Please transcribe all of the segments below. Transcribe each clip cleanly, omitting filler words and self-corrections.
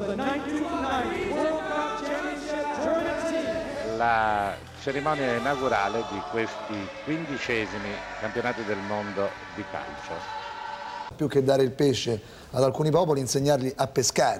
La cerimonia inaugurale di questi 15esimi campionati del mondo di calcio. Più che dare il pesce ad alcuni popoli, insegnargli a pescare.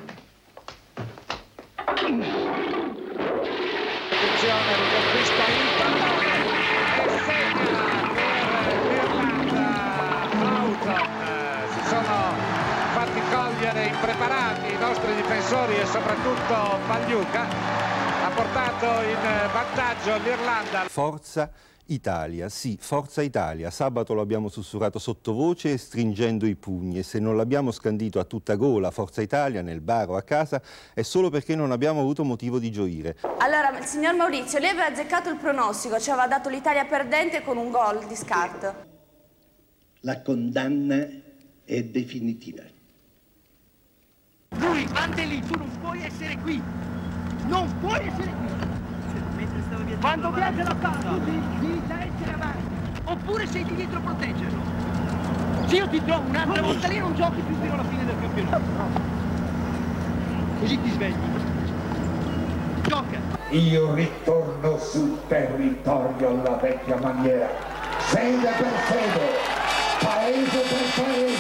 Attenzione, riconquista il pallone e segna per l'Irlanda. Houghton. Si sono fatti cogliere impreparati i nostri difensori e soprattutto Pagliuca. Ha portato in vantaggio l'Irlanda. Forza Italia, sì, Forza Italia. Sabato lo abbiamo sussurrato sottovoce e stringendo i pugni, e se non l'abbiamo scandito a tutta gola Forza Italia nel bar o a casa è solo perché non abbiamo avuto motivo di gioire. Allora, signor Maurizio, lei aveva azzeccato il pronostico, ci aveva dato l'Italia perdente con un gol di scarto. La condanna è definitiva. Lui, Mandeli, tu non puoi essere qui! Non puoi essere qui! Quando viaggia la palla, tu devi essere avanti, oppure sei di dietro a proteggerlo. Se io ti trovo un'altra volta lì non giochi più fino alla fine del campionato. Così ti svegli. Gioca. Io ritorno sul territorio alla vecchia maniera, sede per sede, paese per paese.